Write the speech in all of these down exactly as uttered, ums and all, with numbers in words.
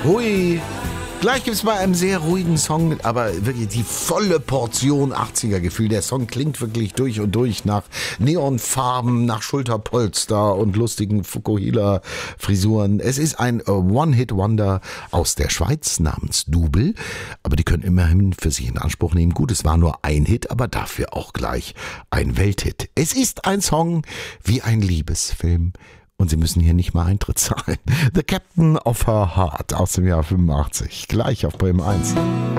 Hui. Gleich gibt es bei einem sehr ruhigen Song, aber wirklich die volle Portion achtziger-Gefühl. Der Song klingt wirklich durch und durch nach Neonfarben, nach Schulterpolster und lustigen Fukuhila-Frisuren. Es ist ein One-Hit-Wonder aus der Schweiz namens Double, aber die können immerhin für sich in Anspruch nehmen. Gut, es war nur ein Hit, aber dafür auch gleich ein Welthit. Es ist ein Song wie ein Liebesfilm. Und Sie müssen hier nicht mal Eintritt zahlen. The Captain of Her Heart aus dem Jahr fünfundachtzig. Gleich auf Bremen eins.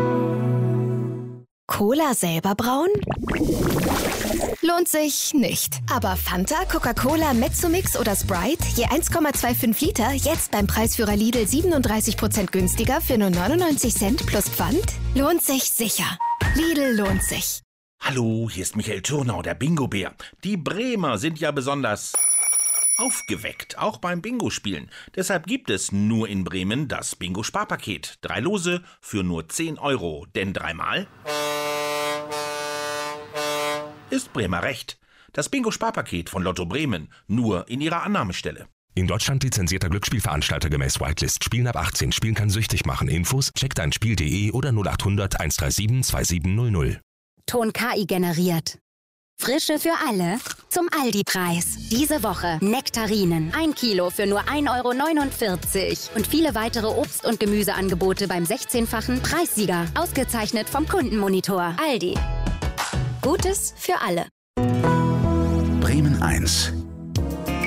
Cola selber brauen? Lohnt sich nicht. Aber Fanta, Coca-Cola, Mezzomix oder Sprite, je eins Komma fünfundzwanzig Liter, jetzt beim Preisführer Lidl siebenunddreißig Prozent günstiger für nur neunundneunzig Cent plus Pfand? Lohnt sich sicher. Lidl lohnt sich. Hallo, hier ist Michael Thürnau, der Bingo-Bär. Die Bremer sind ja besonders aufgeweckt, auch beim Bingo-Spielen. Deshalb gibt es nur in Bremen das Bingo-Sparpaket. Drei Lose für nur zehn Euro. Denn dreimal ist Bremer Recht. Das Bingo-Sparpaket von Lotto Bremen. Nur in ihrer Annahmestelle. In Deutschland lizenzierter Glücksspielveranstalter gemäß Whitelist. Spielen ab achtzehn. Spielen kann süchtig machen. Infos checkt ein Spiel punkt de oder null achthundert eins drei sieben zwei sieben null null. Ton K I generiert. Frische für alle zum Aldi-Preis. Diese Woche Nektarinen. Ein Kilo für nur ein Euro neunundvierzig. Und viele weitere Obst- und Gemüseangebote beim sechzehnfachen Preissieger. Ausgezeichnet vom Kundenmonitor. Aldi. Gutes für alle. Bremen eins.